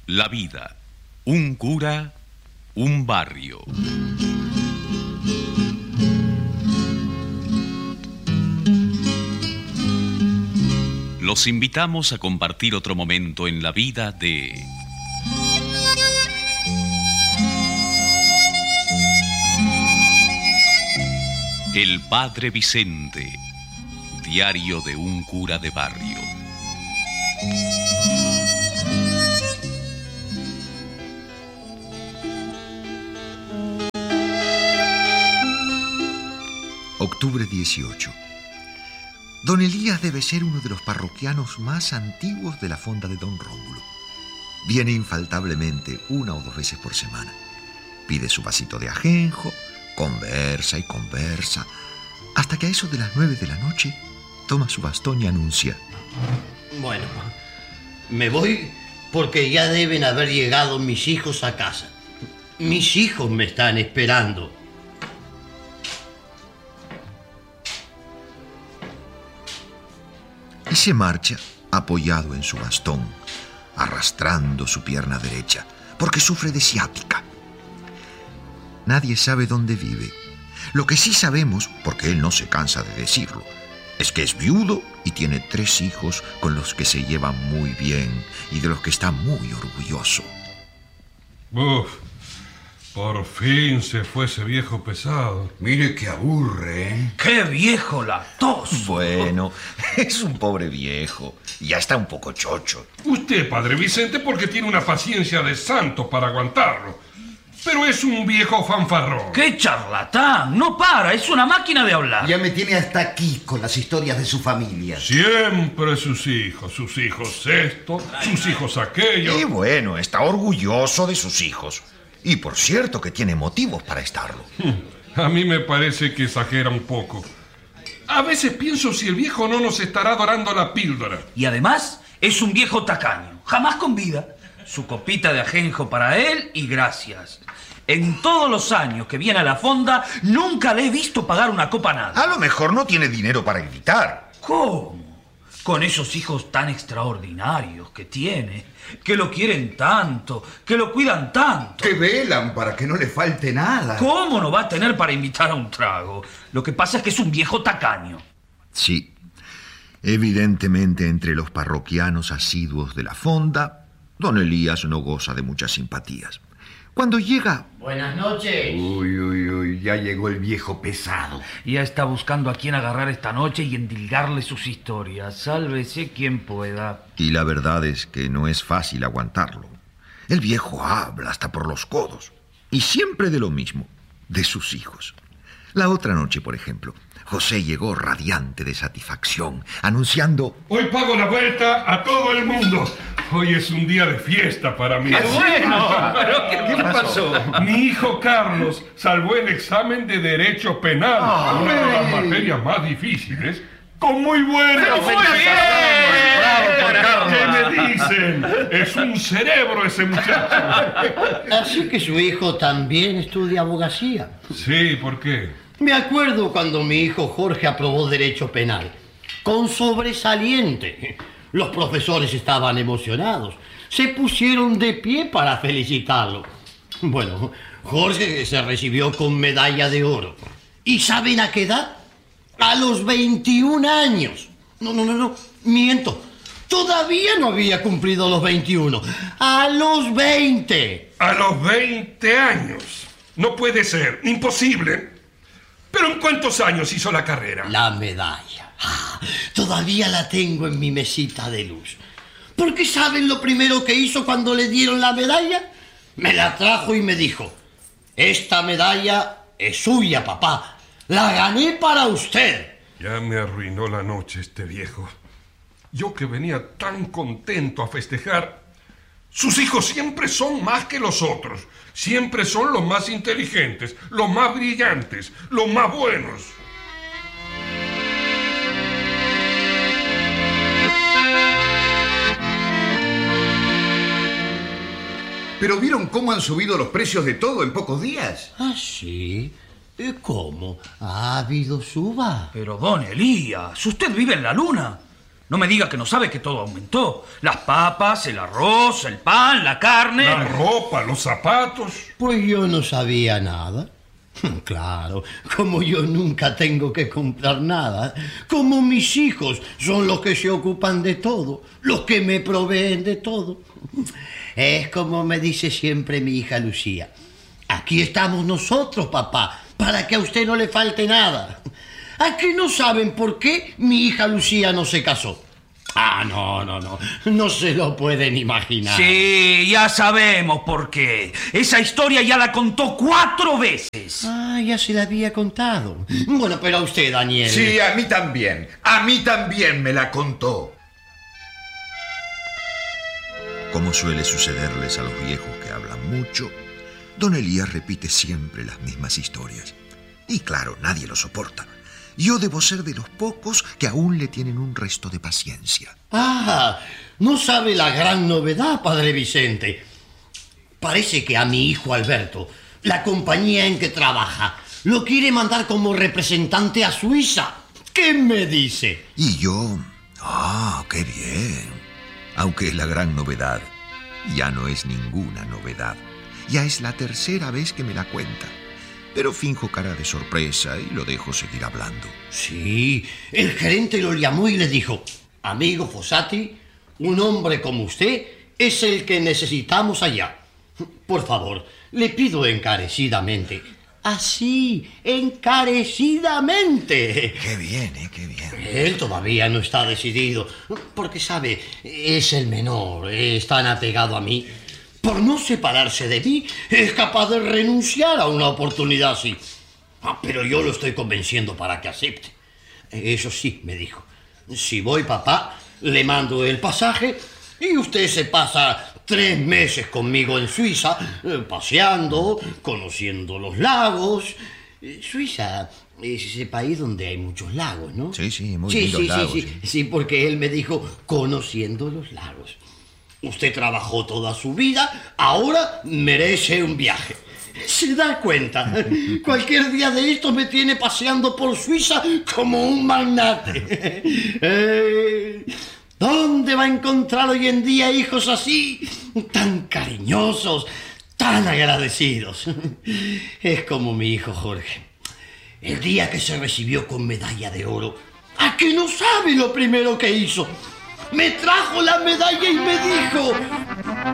La vida, un cura, un barrio. Los invitamos a compartir otro momento en la vida de... El Padre Vicente, diario de un cura de barrio. Octubre 18. Don Elías debe ser uno de los parroquianos más antiguos de la fonda de don Rómulo. Viene infaltablemente 1 o 2 veces por semana. Pide su vasito de ajenjo, conversa y conversa, hasta que a eso de las 9 de la noche toma su bastón y anuncia: Bueno, me voy porque ya deben haber llegado mis hijos a casa. Mis hijos me están esperando. Y se marcha apoyado en su bastón, arrastrando su pierna derecha, porque sufre de ciática. Nadie sabe dónde vive. Lo que sí sabemos, porque él no se cansa de decirlo, es que es viudo y tiene 3 hijos con los que se lleva muy bien y de los que está muy orgulloso. Uf, por fin se fue ese viejo pesado. Mire que aburre, ¿eh? ¡Qué viejo latoso! Bueno, es un pobre viejo. Ya está un poco chocho. Usted, Padre Vicente, porque tiene una paciencia de santo para aguantarlo. Pero es un viejo fanfarrón. ¡Qué charlatán! No para, es una máquina de hablar. Ya me tiene hasta aquí con las historias de su familia. Siempre sus hijos esto, sus hijos aquello. Y bueno, está orgulloso de sus hijos. Y por cierto que tiene motivos para estarlo. A mí me parece que exagera un poco. A veces pienso si el viejo no nos estará dorando la píldora. Y además es un viejo tacaño, jamás con vida. Su copita de ajenjo para él y gracias. En todos los años que viene a la fonda, nunca le he visto pagar una copa a nadie. A lo mejor no tiene dinero para invitar. ¿Cómo? Con esos hijos tan extraordinarios que tiene, que lo quieren tanto, que lo cuidan tanto. Que velan para que no le falte nada. ¿Cómo no va a tener para invitar a un trago? Lo que pasa es que es un viejo tacaño. Sí, evidentemente entre los parroquianos asiduos de la fonda, don Elías no goza de muchas simpatías. Cuando llega... Buenas noches. Uy, ya llegó el viejo pesado. Ya está buscando a quién agarrar esta noche y endilgarle sus historias. Sálvese quien pueda. Y la verdad es que no es fácil aguantarlo. El viejo habla hasta por los codos. Y siempre de lo mismo, de sus hijos. La otra noche, por ejemplo, José llegó radiante de satisfacción, anunciando: Hoy pago la vuelta a todo el mundo. Hoy es un día de fiesta para mí. ¡Qué bueno! ¿Pero qué pasó? Mi hijo Carlos salvó el examen de Derecho Penal, una de las materias más difíciles, con muy buena. ¡Muy bien! ¡Bravo por Carlos! ¿Qué me dicen? Es un cerebro ese muchacho. Así que su hijo también estudia abogacía. Sí, ¿por qué? Me acuerdo cuando mi hijo Jorge aprobó Derecho Penal. Con sobresaliente. Los profesores estaban emocionados. Se pusieron de pie para felicitarlo. Bueno, Jorge se recibió con medalla de oro. ¿Y saben a qué edad? A los 21 años. No, miento. Todavía no había cumplido los 21. A los 20. A los 20 años. No puede ser. Imposible. ¿Pero en cuántos años hizo la carrera? La medalla. Todavía la tengo en mi mesita de luz. ¿Por qué saben lo primero que hizo cuando le dieron la medalla? Me la trajo y me dijo: esta medalla es suya, papá. La gané para usted. Ya me arruinó la noche este viejo. Yo que venía tan contento a festejar. Sus hijos siempre son más que los otros. Siempre son los más inteligentes, los más brillantes, los más buenos. ¿Pero vieron cómo han subido los precios de todo en pocos días? ¿Ah, sí? ¿Cómo? ¿Ha habido suba? Pero don Elías, usted vive en la luna. No me diga que no sabe que todo aumentó. Las papas, el arroz, el pan, la carne. La ropa, los zapatos. Pues yo no sabía nada. Claro, como yo nunca tengo que comprar nada, como mis hijos son los que se ocupan de todo, los que me proveen de todo. Es como me dice siempre mi hija Lucía. Aquí estamos nosotros, papá, para que a usted no le falte nada. ¿A qué no saben por qué mi hija Lucía no se casó? Ah, no se lo pueden imaginar. Sí, ya sabemos por qué. Esa historia ya la contó 4 veces. Ah, ya se la había contado. Bueno, pero a usted, Daniel. Sí, a mí también me la contó. Como suele sucederles a los viejos que hablan mucho, don Elías repite siempre las mismas historias. Y claro, nadie lo soporta. Yo debo ser de los pocos que aún le tienen un resto de paciencia. Ah, no sabe la gran novedad, padre Vicente. Parece que a mi hijo Alberto, la compañía en que trabaja, lo quiere mandar como representante a Suiza. ¿Qué me dice? Y yo... ¡qué bien! Aunque la gran novedad ya no es ninguna novedad. Ya es la 3ª vez que me la cuenta. Pero finjo cara de sorpresa y lo dejo seguir hablando. Sí, el gerente lo llamó y le dijo: amigo Fossati, un hombre como usted es el que necesitamos allá. Por favor, le pido encarecidamente. Así, encarecidamente. ¡Qué bien, qué bien! Él todavía no está decidido, porque sabe, es el menor, es tan apegado a mí. Por no separarse de mí, es capaz de renunciar a una oportunidad así. Pero yo lo estoy convenciendo para que acepte. Eso sí, me dijo, si voy, papá, le mando el pasaje y usted se pasa 3 meses conmigo en Suiza, paseando, conociendo los lagos. Suiza es ese país donde hay muchos lagos, ¿no? Sí, muy lindos lagos. Sí, porque él me dijo, conociendo los lagos. Usted trabajó toda su vida, ahora merece un viaje. ¿Se da cuenta? Cualquier día de estos me tiene paseando por Suiza como un magnate. ¿Dónde va a encontrar hoy en día hijos así, tan cariñosos, tan agradecidos? Es como mi hijo Jorge. El día que se recibió con medalla de oro, ¿a qué no sabe lo primero que hizo? Me trajo la medalla y me dijo: